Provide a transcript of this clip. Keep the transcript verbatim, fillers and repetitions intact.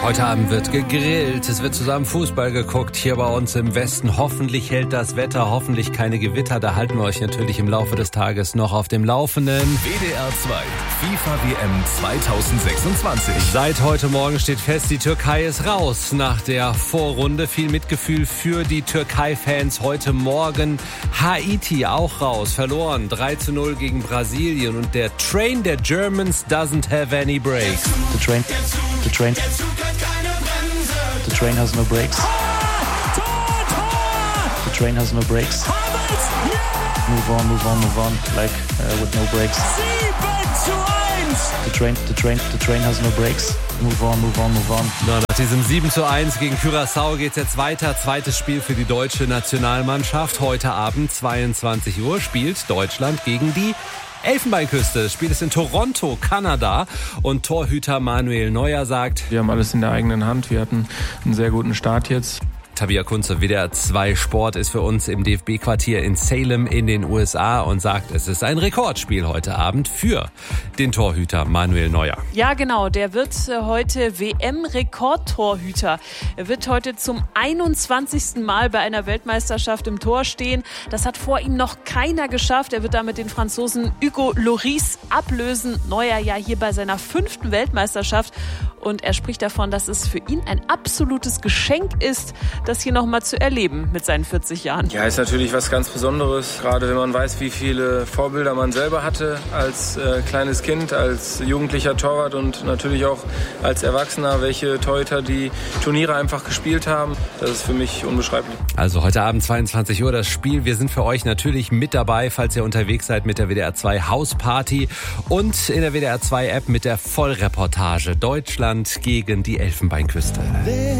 Heute Abend wird gegrillt, es wird zusammen Fußball geguckt, hier bei uns im Westen. Hoffentlich hält das Wetter, hoffentlich keine Gewitter. Da halten wir euch natürlich im Laufe des Tages noch auf dem Laufenden. W D R zwei, FIFA W M zweitausendsechsundzwanzig. Seit heute Morgen steht fest, die Türkei ist raus nach der Vorrunde. Viel Mitgefühl für die Türkei-Fans heute Morgen. Haiti auch raus, verloren drei zu null gegen Brasilien. Und der Train der Germans doesn't have any brakes. The train, the train, the train has no brakes. The train has no brakes. Move on, move on, move on, like uh, with no brakes. The train, the train, the train has no brakes. Move on, move on, move on. Na, nach diesem sieben zu eins gegen Curaçao geht's jetzt weiter. Zweites Spiel für die deutsche Nationalmannschaft. Heute Abend zweiundzwanzig Uhr spielt Deutschland gegen die Elfenbeinküste. Das Spiel ist in Toronto, Kanada. Und Torhüter Manuel Neuer sagt: Wir haben alles in der eigenen Hand. Wir hatten einen sehr guten Start jetzt. Tabea Kunze, W D R zwei Sport, ist für uns im D F B-Quartier in Salem in den U S A und sagt, es ist ein Rekordspiel heute Abend für den Torhüter Manuel Neuer. Ja, genau. Der wird heute W M-Rekordtorhüter. Er wird heute zum einundzwanzigsten Mal bei einer Weltmeisterschaft im Tor stehen. Das hat vor ihm noch keiner geschafft. Er wird damit den Franzosen Hugo Lloris ablösen. Neuer ja hier bei seiner fünften Weltmeisterschaft. Und er spricht davon, dass es für ihn ein absolutes Geschenk ist, das hier nochmal zu erleben mit seinen vierzig Jahren. Ja, ist natürlich was ganz Besonderes, gerade wenn man weiß, wie viele Vorbilder man selber hatte als äh, kleines Kind, als jugendlicher Torwart und natürlich auch als Erwachsener, welche Torhüter die Turniere einfach gespielt haben. Das ist für mich unbeschreiblich. Also heute Abend zweiundzwanzig Uhr das Spiel. Wir sind für euch natürlich mit dabei, falls ihr unterwegs seid mit der W D R zwei Hausparty und in der W D R zwei App mit der Vollreportage Deutschland gegen die Elfenbeinküste.